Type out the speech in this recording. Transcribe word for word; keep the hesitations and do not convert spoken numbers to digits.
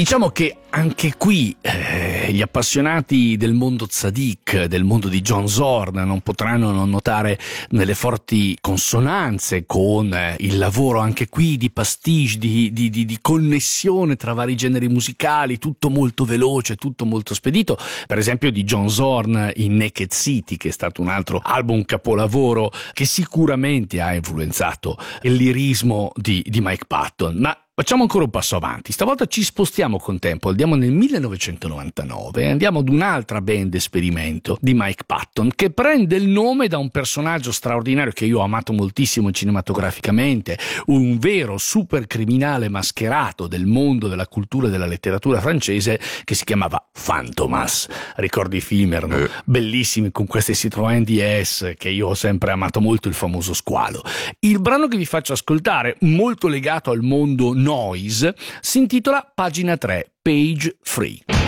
Diciamo che anche qui eh, gli appassionati del mondo tzadik, del mondo di John Zorn, non potranno non notare delle forti consonanze con eh, il lavoro anche qui di pastiche, di, di, di, di connessione tra vari generi musicali, tutto molto veloce, tutto molto spedito. Per esempio di John Zorn in Naked City, che è stato un altro album capolavoro che sicuramente ha influenzato il lirismo di, di Mike Patton. Ma facciamo ancora un passo avanti, stavolta ci spostiamo con tempo, andiamo nel millenovecentonovantanove e andiamo ad un'altra band esperimento di Mike Patton che prende il nome da un personaggio straordinario che io ho amato moltissimo cinematograficamente, un vero super criminale mascherato del mondo della cultura e della letteratura francese che si chiamava Fantomas. Ricordi i film erano eh. bellissimi con queste Citroën D S che io ho sempre amato molto, il famoso squalo. Il brano che vi faccio ascoltare, molto legato al mondo noise, si intitola Pagina tre, Page Free.